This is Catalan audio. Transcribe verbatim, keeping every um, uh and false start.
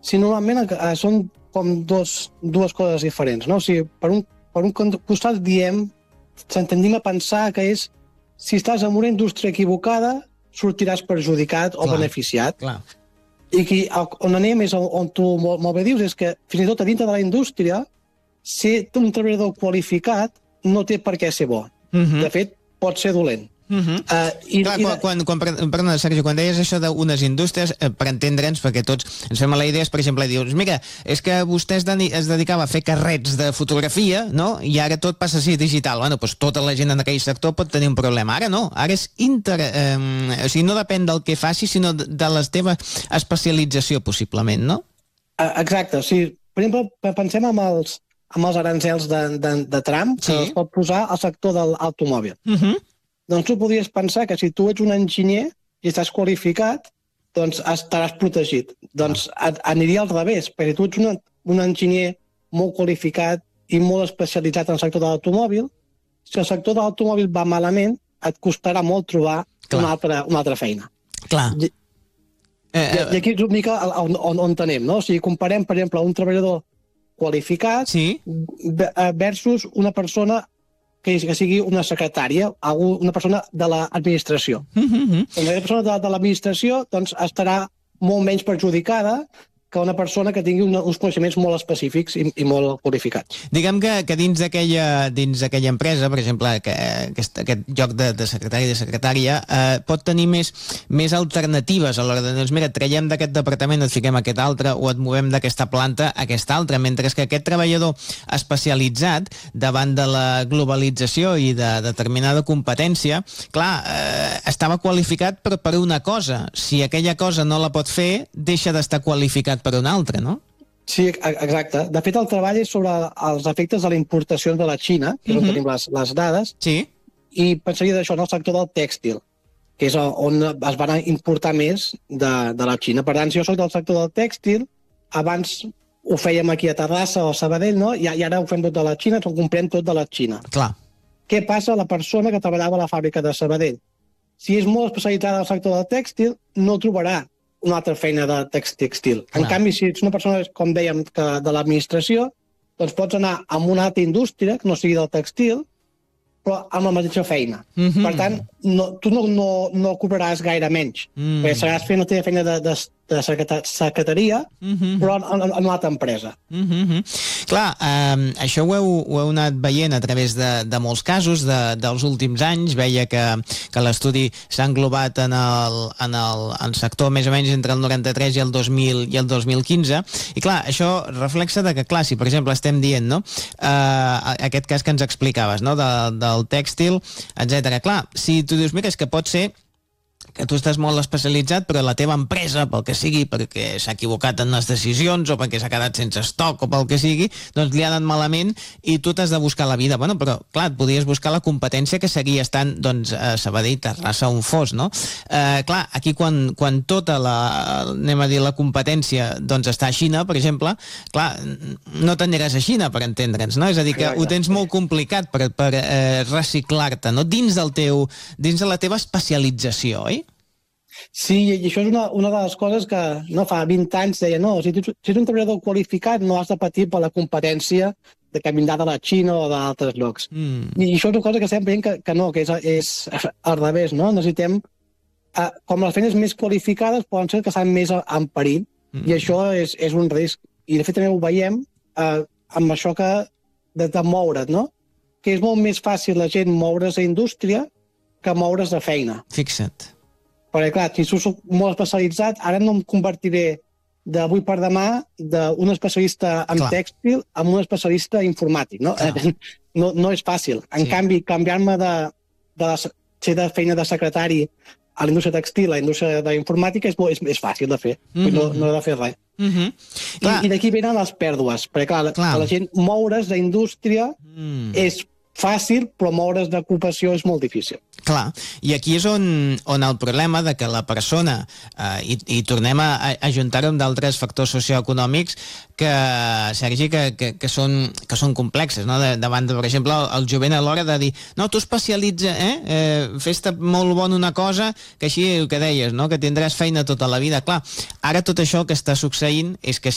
si normalment eh, són com dos, dues coses diferents, no? O sigui, per un, per un costat diem, s'entendim a pensar que és si estàs en una indústria equivocada, sortiràs perjudicat o clar, beneficiat. Clar. I aquí, on anem és on tu molt, molt bé dius, és que fins i tot a dintre de la indústria, ser un treballador qualificat no té per què ser bo. Uh-huh. De fet, pot ser dolent. Uh-huh. uh, i, Clar, i de... quan, quan, quan, perdona, Sergi, quan deies això d'unes indústries, eh, per entendre'ns, perquè tots ens fem la idea, és, per exemple, dius, mira, és que vostè es, de, es dedicava a fer carrets de fotografia, no?, i ara tot passa així digital. Bueno, doncs tota la gent en aquell sector pot tenir un problema. Ara no, ara és inter... Eh, o sigui, no depèn del que faci, sinó de, de la teva especialització, possiblement, no? Exacte, o sigui, per exemple, pensem en els, amb els arancels de, de, de Trump, sí, que es pot posar al sector de l'automòbil. Uh-huh. Doncs tu podries pensar que si tu ets un enginyer i estàs qualificat, doncs estaràs protegit. Doncs aniria al revés, perquè tu ets un, un enginyer molt qualificat i molt especialitzat en el sector de l'automòbil. Si el sector de l'automòbil va malament, et costarà molt trobar una altra, una altra feina. Clar. I, eh, i, i aquí és una mica on, on, on tenem, no? O sigui, comparem, per exemple, un treballador qualificat, sí, versus una persona que sigui una secretària, una persona de l'administració. Mm-hmm. Una persona de, de l'administració doncs, estarà molt menys perjudicada que una persona que tingui una, uns coneixements molt específics i, i molt qualificats. Diguem que, que dins d'aquella dins d'aquella empresa, per exemple, que, aquest, aquest lloc de, de secretari i de secretària, eh, pot tenir més, més alternatives a l'hora de, doncs mira, traiem d'aquest departament, et fiquem a aquest altre, o et movem d'aquesta planta a aquesta altra, mentre que aquest treballador especialitzat davant de la globalització i de determinada competència, clar, eh, estava qualificat per, per una cosa. Si aquella cosa no la pot fer, deixa d'estar qualificat per un altre, no? Sí, exacte. De fet, el treball és sobre els efectes de la importació de la Xina, que és on tenim les, les dades, sí, i pensaria d'això en el sector del tèxtil, que és on es van importar més de, de la Xina. Per tant, si jo soc del sector del tèxtil, abans ho fèiem aquí a Terrassa o a Sabadell, no? I, i ara ho fem tot de la Xina, ho comprem tot de la Xina. Clar. Què passa a la persona que treballava a la fàbrica de Sabadell? Si és molt especialitzada al sector del tèxtil, no trobarà una altra feina de textil. En Clar. Canvi, si ets una persona, com dèiem, que de l'administració, doncs pots anar a una altra indústria, que no sigui del textil, però amb la mateixa feina. Mm-hmm. Per tant, no, tu no, no, no cobraràs gaire menys, mm. perquè seràs fent la teva feina de, de, de secretaria, mm-hmm. però en, en una altra empresa. Mm-hmm. Clar, eh, això ho heu, ho heu anat veient a través de, de molts casos de, dels últims anys. Veia que, que l'estudi s'ha englobat en el, en, el, en el sector més o menys entre el noranta-tres i el dos mil, i el dos mil quinze. I clar, això reflexa de que, clar, si per exemple estem dient, no?, eh, aquest cas que ens explicaves, no?, de, del tèxtil, etcètera. Clar, si tu dius, mira, és que pot ser que tu estàs molt especialitzat, però la teva empresa, pel que sigui, perquè s'ha equivocat en les decisions o perquè s'ha quedat sense estoc o pel que sigui, doncs li ha anat malament i tu t'has de buscar la vida. Bueno, però clar, et podries buscar la competència que seguia estant, doncs, a Sabadell, Terrassa, on fos, no? Eh, clar, aquí quan, quan tota la, anem a dir, la competència doncs està a Xina, per exemple, clar, no t'aniràs a Xina, per entendre'ns, no? És a dir, que ho tens molt complicat per, per eh, reciclar-te, no? Dins del teu, dins de la teva especialització, oi? Sí, i això és una, una de les coses que no fa vint anys deia, no, si, tu, si ets un treballador qualificat no has de patir per la competència de que vindrà de la Xina o d'altres llocs. Mm. I això és una cosa que estem veient que, que no, que és, és al revés, no? Necessitem, eh, com les feines més qualificades poden ser que estan més en perill, mm. i això és, és un risc. I de fet també ho veiem eh, amb això que de, de moure't, no? Que és molt més fàcil la gent moure's a indústria que moure's de feina. Fixa't. Perquè, clar, si soc molt especialitzat, ara no em convertiré d'avui per demà d'un especialista en clar. Tèxtil a un especialista informàtic, no? No, no és fàcil. En sí. Canvi, canviar-me de, de ser de feina de secretari a la indústria tèxtil, a la indústria d'informàtica, és, és, és fàcil de fer. Mm-hmm. No, no he de fer res. Mm-hmm. I, I d'aquí venen les pèrdues. Perquè, clar, clar. La gent moure's d'indústria mm. és fàcil, però moure's d'ocupació és molt difícil. Clar, i aquí és on, on el problema de que la persona, eh, i, i tornem a, a ajuntar-ho amb d'altres factors socioeconòmics que, Sergi, que, que, que, són, que són complexes, no? De, davant, per exemple, el, el jovent a l'hora de dir no, tu especialitza, eh? eh fes-te molt bon una cosa, que així el que deies, no? Que tindràs feina tota la vida. Clar, ara tot això que està succeint és que